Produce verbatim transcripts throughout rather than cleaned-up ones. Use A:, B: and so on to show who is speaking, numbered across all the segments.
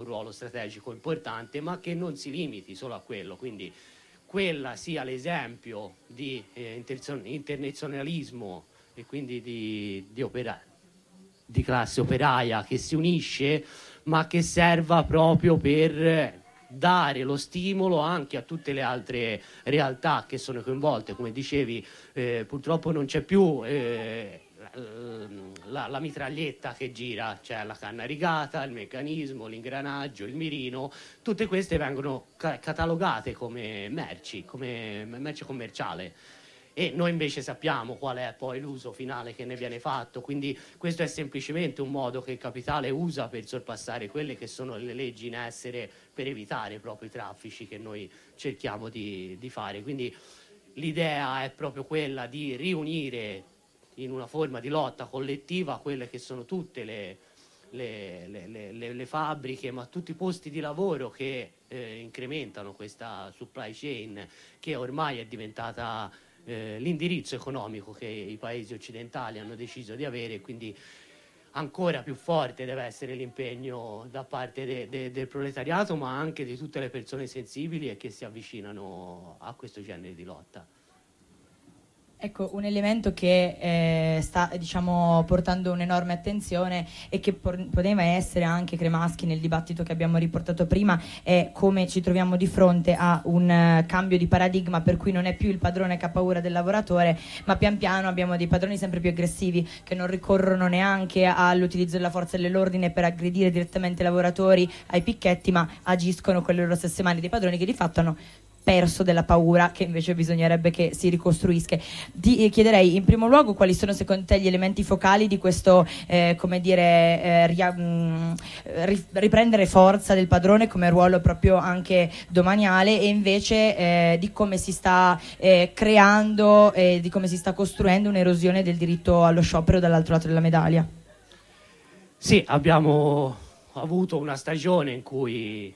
A: ruolo strategico importante, ma che non si limiti solo a quello, quindi quella sia l'esempio di eh, internazionalismo e quindi di, di, opera, di classe operaia che si unisce, ma che serva proprio per dare lo stimolo anche a tutte le altre realtà che sono coinvolte. Come dicevi, eh, purtroppo non c'è più eh, la, la mitraglietta che gira, c'è la canna rigata, il meccanismo, l'ingranaggio, il mirino, tutte queste vengono ca- catalogate come merci, come merce commerciale. E noi invece sappiamo qual è poi l'uso finale che ne viene fatto, quindi questo è semplicemente un modo che il capitale usa per sorpassare quelle che sono le leggi in essere, per evitare proprio i traffici che noi cerchiamo di, di fare. Quindi l'idea è proprio quella di riunire in una forma di lotta collettiva quelle che sono tutte le, le, le, le, le fabbriche, ma tutti i posti di lavoro che eh, incrementano questa supply chain, che ormai è diventata Eh, l'indirizzo economico che i paesi occidentali hanno deciso di avere, quindi ancora più forte deve essere l'impegno da parte de, de, del proletariato, ma anche di tutte le persone sensibili e che si avvicinano a questo genere di lotta.
B: Ecco, un elemento che eh, sta, diciamo, portando un'enorme attenzione e che por- poteva essere anche Cremaschi nel dibattito che abbiamo riportato prima è come ci troviamo di fronte a un uh, cambio di paradigma per cui non è più il padrone che ha paura del lavoratore, ma pian piano abbiamo dei padroni sempre più aggressivi che non ricorrono neanche all'utilizzo della forza dell'ordine per aggredire direttamente i lavoratori ai picchetti, ma agiscono con le loro stesse mani, dei padroni che di fatto hanno perso della paura, che invece bisognerebbe che si ricostruisca. Ti eh, chiederei in primo luogo quali sono secondo te gli elementi focali di questo eh, come dire eh, ria, mh, riprendere forza del padrone come ruolo proprio anche domaniale, e invece eh, di come si sta eh, creando e eh, di come si sta costruendo un'erosione del diritto allo sciopero dall'altro lato della medaglia.
A: Sì, abbiamo avuto una stagione in cui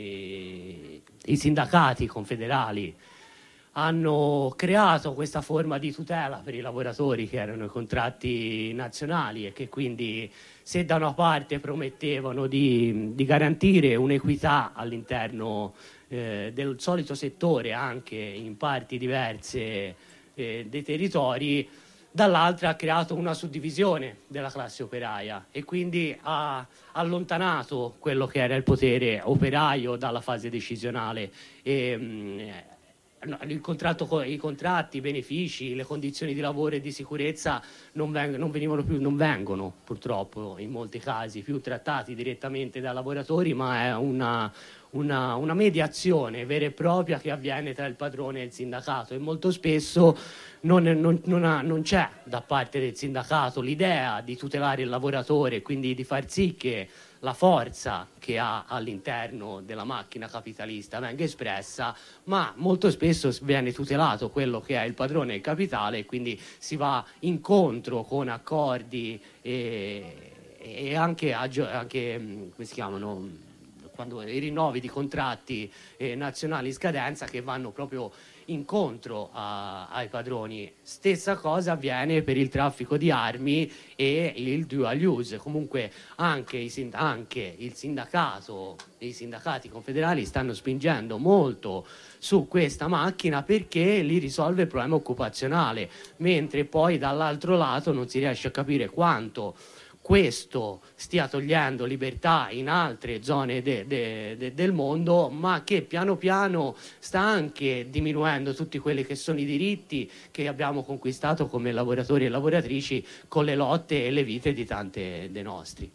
A: i, i sindacati confederali hanno creato questa forma di tutela per i lavoratori che erano i contratti nazionali e che quindi, se da una parte promettevano di, di garantire un'equità all'interno eh, del solito settore anche in parti diverse eh, dei territori, dall'altra ha creato una suddivisione della classe operaia e quindi ha allontanato quello che era il potere operaio dalla fase decisionale. E, mh, il contratto, i contratti, i benefici, le condizioni di lavoro e di sicurezza non, veng- non venivano più, non vengono purtroppo in molti casi più trattati direttamente dai lavoratori, ma è una, una, una mediazione vera e propria che avviene tra il padrone e il sindacato, e molto spesso non, non, non, ha, non c'è da parte del sindacato l'idea di tutelare il lavoratore, quindi di far sì che la forza che ha all'interno della macchina capitalista venga espressa, ma molto spesso viene tutelato quello che è il padrone e il capitale, e quindi si va incontro con accordi e, e anche, anche come si chiamano, quando i rinnovi di contratti eh, nazionali in scadenza, che vanno proprio incontro a, ai padroni. Stessa cosa avviene per il traffico di armi e il dual use. Comunque anche, i sind- anche il sindacato e i sindacati confederali stanno spingendo molto su questa macchina perché li risolve il problema occupazionale, mentre poi dall'altro lato non si riesce a capire quanto questo stia togliendo libertà in altre zone de, de, de, del mondo, ma che piano piano sta anche diminuendo tutti quelli che sono i diritti che abbiamo conquistato come lavoratori e lavoratrici con le lotte e le vite di tante dei nostri.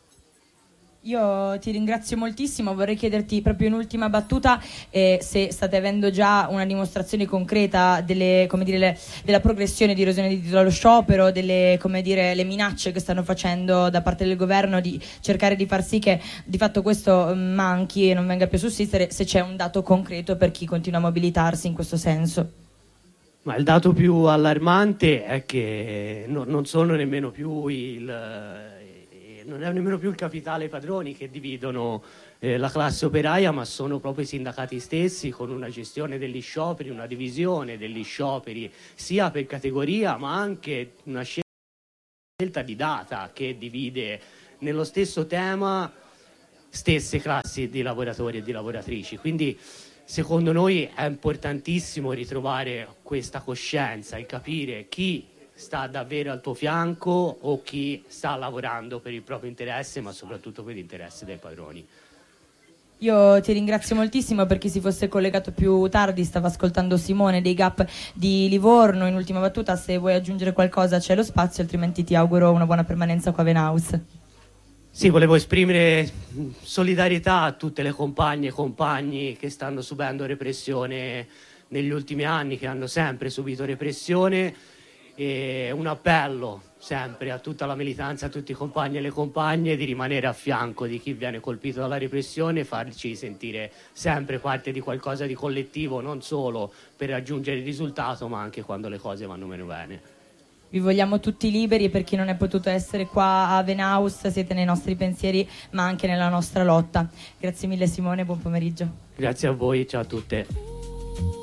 B: Io ti ringrazio moltissimo, vorrei chiederti proprio in ultima battuta eh, se state avendo già una dimostrazione concreta delle, come dire, le, della progressione di erosione di diritto allo sciopero, delle, come dire, le minacce che stanno facendo da parte del governo di cercare di far sì che di fatto questo manchi e non venga più a sussistere, se c'è un dato concreto per chi continua a mobilitarsi in questo senso.
A: Ma il dato più allarmante è che no, non sono nemmeno più il... non è nemmeno più il capitale e i padroni che dividono eh, la classe operaia, ma sono proprio i sindacati stessi, con una gestione degli scioperi, una divisione degli scioperi sia per categoria, ma anche una scelta di data che divide nello stesso tema stesse classi di lavoratori e di lavoratrici. Quindi secondo noi è importantissimo ritrovare questa coscienza e capire chi sta davvero al tuo fianco o chi sta lavorando per il proprio interesse, ma soprattutto per l'interesse dei padroni.
B: Io ti ringrazio moltissimo. Per chi si fosse collegato più tardi, stava ascoltando Simone dei Gap di Livorno. In ultima battuta, se vuoi aggiungere qualcosa c'è lo spazio, altrimenti ti auguro una buona permanenza qua a Venhouse.
A: Sì, volevo esprimere solidarietà a tutte le compagne e compagni che stanno subendo repressione negli ultimi anni, che hanno sempre subito repressione, e un appello sempre a tutta la militanza, a tutti i compagni e le compagne di rimanere a fianco di chi viene colpito dalla repressione e farci sentire sempre parte di qualcosa di collettivo, non solo per raggiungere il risultato, ma anche quando le cose vanno meno bene.
B: Vi vogliamo tutti liberi, e per chi non è potuto essere qua a Venhouse siete nei nostri pensieri ma anche nella nostra lotta. Grazie mille Simone, buon pomeriggio.
A: Grazie a voi, ciao a tutte.